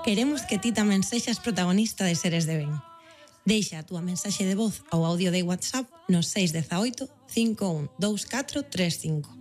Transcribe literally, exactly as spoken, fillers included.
Queremos que ti tamén sexas protagonista de Seres de Ben. Deixa a túa mensaxe de voz ao audio de WhatsApp no seis uno oito, cinco un, dous catro tres cinco.